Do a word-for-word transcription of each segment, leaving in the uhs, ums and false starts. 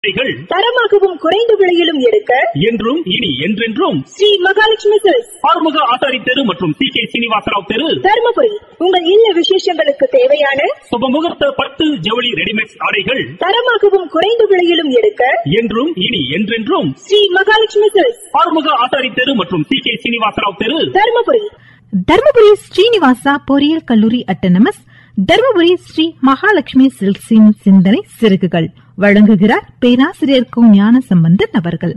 தரமாகவும் குறைந்த விலையிலும் எடுக்க என்றும் இனி என்றென்றும் ஸ்ரீ மகாலட்சுமி சில்க்ஸ், ஆறுமுக ஆசாரி தெரு மற்றும் சி கே சீனிவாசராவ் தெரு, தர்மபுரி. உங்கள் இல்ல விசேஷங்களுக்கு தேவையான சுபமுகூர்த்த பட்டு ஜவுளி ரெடிமேட் ஆடைகள் தரமாகவும் குறைந்த விலையிலும் எடுக்க என்றும் இனி என்றென்றும் ஸ்ரீ மகாலட்சுமி சில்க்ஸ், ஆறுமுக ஆசாரி தெரு மற்றும் சி கே சீனிவாசராவ் தெரு, தர்மபுரி. தர்மபுரி ஸ்ரீனிவாசா பொறியியல் கல்லூரி அட்டனமஸ், தர்மபுரி ஸ்ரீ மகாலட்சுமி சில்க்ஸின் சிந்தனை சிறகுகள் வழங்குகிறார் பேராசிரியர் கு ஞான சம்பந்தன் அவர்கள்.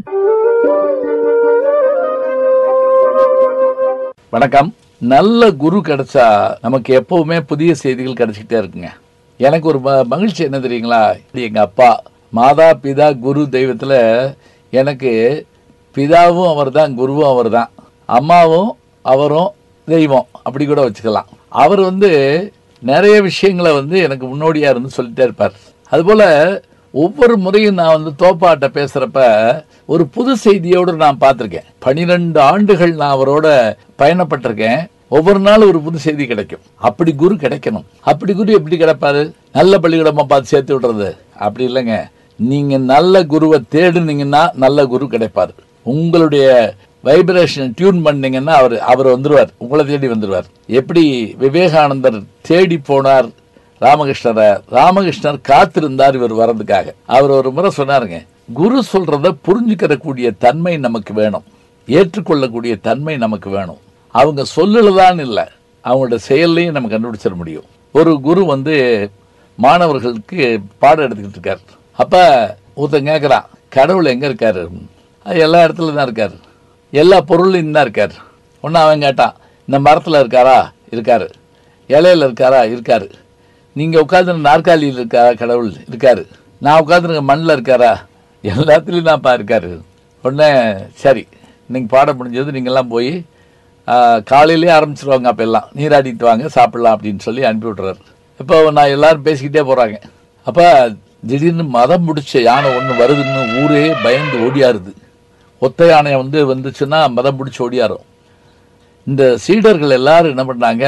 வணக்கம். நல்ல குரு கிடைச்சா நமக்கு எப்பவுமே புதிய செய்திகள் கிடைச்சிக்கிட்டே இருக்குங்க. எனக்கு ஒரு மகிழ்ச்சி என்ன தெரியுங்களா, எங்க அப்பா மாதா பிதா குரு தெய்வத்துல எனக்கு பிதாவும் அவர் தான், குருவும் அவர் தான், அம்மாவும் அவரும் தெய்வம், அப்படி கூட வச்சுக்கலாம். அவர் வந்து நிறைய விஷயங்களை வந்து எனக்கு முன்னோடியா இருந்து சொல்லிட்டே இருப்பார். அதுபோல ஒவ்வொரு முறையும் நான் வந்து தோப்பாட்ட பேசுறப்ப ஒரு புது செய்தியோடு நான் பார்த்திருக்கேன். பனிரெண்டு ஆண்டுகள் நான் அவரோட பயணப்பட்டிருக்கேன். ஒவ்வொரு நாளும் ஒரு புது செய்தி கிடைக்கும். அப்படி குரு கிடைக்கணும். அப்படி குரு எப்படி கிடைப்பாரு? நல்ல பள்ளிக்கூடமா பார்த்து சேர்த்து விடுறது அப்படி இல்லைங்க. நீங்க நல்ல குருவை தேடுனீங்கன்னா நல்ல குரு கிடைப்பாரு. உங்களுடைய வைப்ரேஷன் டியூன் பண்ணீங்கன்னா அவர் அவர் வந்துருவார், உங்களை தேடி வந்துருவார். எப்படி விவேகானந்தர் தேடி போனார் ராமகிருஷ்ணரை, ராமகிருஷ்ணர் காத்திருந்தார் இவர் வர்றதுக்காக. அவர் ஒரு முறை சொன்னாருங்க, குரு சொல்றத புரிஞ்சுக்கிற கூடிய தன்மை நமக்கு வேணும், ஏற்றுக்கொள்ளக்கூடிய தன்மை நமக்கு வேணும். அவங்க சொல்லலதான் இல்லை, அவங்களோட செயல்லையும் நம்ம கண்டுபிடிச்சிட முடியும். ஒரு குரு வந்து மாணவர்களுக்கு பாடம் எடுத்துக்கிட்டு இருக்காரு. அப்ப ஒருத்தன் கேட்கிறான், கடவுள் எங்க இருக்காரு? எல்லா இடத்துல தான் இருக்காரு, எல்லா பொருளையும் தான் இருக்காரு. ஒன்னு அவன் கேட்டான், இந்த மரத்துல இருக்காரா? இருக்காரு. இலையில இருக்காரா? இருக்காரு. நீங்க உட்கார்ந்து நாற்காலியில் இருக்காரா? கடவுள் இருக்காரு. நான் உட்கார்ந்து மண்ணில் இருக்காரா? எல்லாத்துலயும் தான் பா இருக்காரு. உடனே சரி, நீங்க பாடம் முடிஞ்சது நீங்க எல்லாம் போய் காலையிலேயே ஆரம்பிச்சிருவாங்க, அப்ப எல்லாம் நீராடிட்டு வாங்க, சாப்பிடலாம் அப்படின்னு சொல்லி அனுப்பி விட்டுறாரு. இப்போ நான் எல்லாரும் பேசிக்கிட்டே போறாங்க. அப்ப திடீர்னு மதம் முடிச்ச யானை ஒண்ணு வருதுன்னு ஊரே பயந்து ஓடியாருது. ஒத்த யானை வந்து வந்துச்சுன்னா மதம் பிடிச்சி ஓடியாரும். இந்த சீடர்கள் எல்லாரும் என்ன பண்ணாங்க,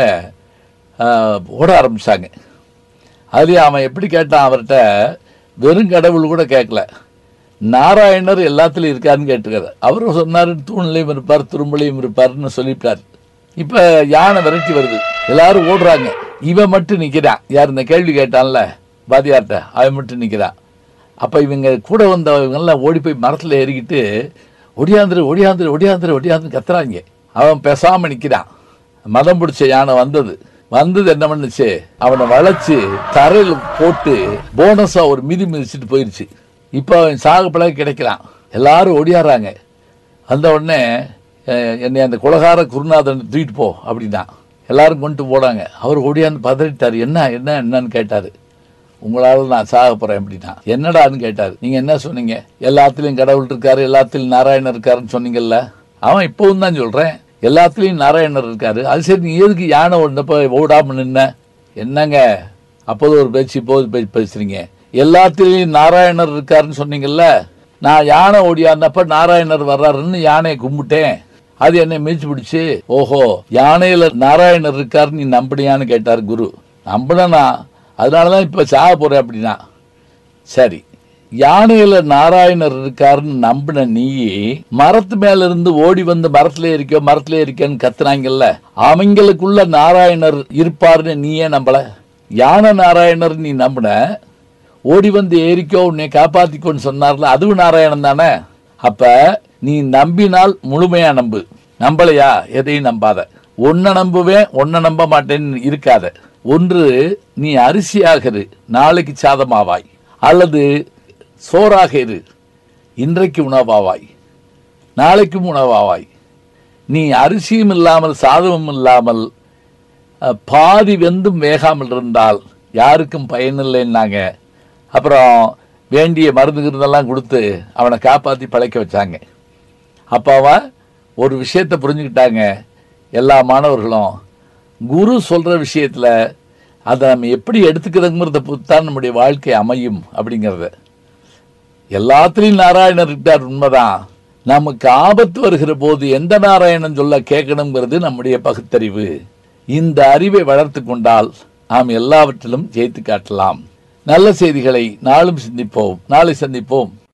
ஓட ஆரம்பிச்சாங்க. அதுலேயே அவன் எப்படி கேட்டான், அவர்கிட்ட வெறும் கடவுள் கூட கேட்கல, நாராயணர் எல்லாத்துலையும் இருக்காருன்னு கேட்டுக்காரு. அவரும் சொன்னாரு, தூண்லையும் இருப்பார், துரும்பலையும் இருப்பாருன்னு சொல்லிவிட்டார். இப்ப யானை விரட்டி வருது, எல்லாரும் ஓடுறாங்க. இவன் மட்டும் நிக்கிறான். யார் இந்த கேள்வி கேட்டான்ல பாதியார்ட்ட, அவன் மட்டும் நிக்கிறான். அப்ப இவங்க கூட வந்தவங்க எல்லாம் ஓடி போய் மரத்துல ஏறிக்கிட்டு ஒடியாந்துரு ஒடியாந்துரு ஒடியாந்துரு ஒடியாந்துரு கத்துறாங்க. அவன் பேசாம நிக்கிறான். மதம் பிடிச்ச யானை வந்தது வந்தது என்ன பண்ணுச்சு, அவனை வளைச்சு தரையில் போட்டு போனஸா ஒரு மிதி மிதிச்சுட்டு போயிருச்சு. இப்ப அவன் சாகுபல கிடைக்கிறான். எல்லாரும் ஒடியாடுறாங்க. அந்த உடனே என்னை அந்த குலகார குருநாதன் தூக்கிட்டு போ அப்படின்னா எல்லாரும் கொண்டு போனாங்க. அவர் ஒடியாந்து பதறிட்டாரு. என்ன என்ன என்னன்னு கேட்டாரு. உங்களால நான் சாக போறேன் அப்படின்னா. என்னடான்னு கேட்டாரு. நீங்க என்ன சொன்னீங்க, எல்லாத்திலையும் கடவுள் இருக்காரு, எல்லாத்திலையும் நாராயணர் இருக்காருன்னு சொன்னீங்கல்ல. அவன் இப்பவும் தான் சொல்றேன், எல்லாத்துலயும் நாராயணர் இருக்காரு. அது சரி, நீ எதுக்கு யானை ஒன்றப்ப ஓடாம நின்ன? என்னங்க அப்போது ஒரு பேச்சு, இப்போது பேச்சு பேசுறீங்க. எல்லாத்திலையும் நாராயணர் இருக்காருன்னு சொன்னீங்கல்ல. நான் யானை ஓடியாந்தப்ப நாராயணர் வர்றாருன்னு யானையை கும்பிட்டேன். அது என்னை மீச்சு பிடிச்சு, ஓஹோ யானையில நாராயணர் இருக்காருன்னு நீ நம்பினியான்னு கேட்டாரு குரு. நம்பினா, அதனாலதான் இப்ப சாக போறேன் அப்படின்னா. சரி, யானையில நாராயணர் இருக்காருன்னு நம்பின நீ மரத்து மேல இருந்து ஓடி வந்து மரத்துல இருக்கோ மரத்துல இருக்கேன்னு கத்துனாங்கல்ல, அவங்களுக்குள்ள நாராயணர் இருப்பாருன்னு நீயே நம்பல. யானை நாராயணர் நீ நம்பின, ஓடி வந்து ஏறிக்கோ உன்னை காப்பாத்திக்கோன்னு சொன்னார்ல, அதுவும் நாராயணன் தானே. அப்ப நீ நம்பினால் முழுமையா நம்பு, நம்பலையா எதையும் நம்பாத. ஒன்ன நம்புவேன் ஒன்ன நம்ப மாட்டேன்னு இருக்காத. ஒன்று, நீ அரிசியாக இரு, நாளைக்கு சாதமாவாய். அல்லது சோறாக இரு, இன்றைக்கு உணவாவாய், நாளைக்கும் உணவாவாய். நீ அரிசியும் இல்லாமல் சாதமும் இல்லாமல் பாதி வெந்தும் வேகாமல் இருந்தால் யாருக்கும் பயனில்லைன்னாங்க. அப்புறம் வேண்டிய மருந்துகிறதெல்லாம் கொடுத்து அவனை காப்பாற்றி பழைக்க வச்சாங்க. அப்போ அவன் ஒரு விஷயத்தை புரிஞ்சுக்கிட்டாங்க எல்லா மாணவர்களும். குரு சொல்ற விஷயத்துல அதை நம்ம எப்படி எடுத்துக்கிறதுங்கிறத பொறுத்தான் நம்முடைய வாழ்க்கை அமையும் அப்படிங்கிறத. எல்லாத்திலையும் நாராயணர் இருக்கார், உண்மைதான். நமக்கு ஆபத்து வருகிற போது எந்த நாராயணன் சொல்ல கேட்கணுங்கிறது நம்முடைய பகுத்தறிவு. இந்த அறிவை வளர்த்து கொண்டால் நாம் எல்லாவற்றிலும் ஜெயித்து காட்டலாம். நல்ல செய்திகளை நாளும் சிந்திப்போம். நாளை சந்திப்போம்.